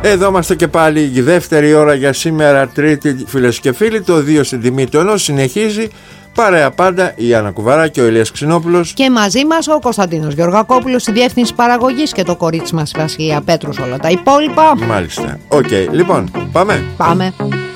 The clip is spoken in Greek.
Εδώ είμαστε και πάλι, η δεύτερη ώρα για σήμερα, Τρίτη, φίλες και φίλοι. Το 2 στην τιμή του ενός συνεχίζει. Παρέα πάντα η Άννα Κουβαράκη, ο Ηλίας Ξινόπουλος. Και μαζί μας ο Κωνσταντίνος Γεωργακόπουλος, στη διεύθυνση παραγωγής, και το κορίτσι μας η Βασιλεία Πέτρους, όλα τα υπόλοιπα. Μάλιστα. Οκ, λοιπόν, πάμε.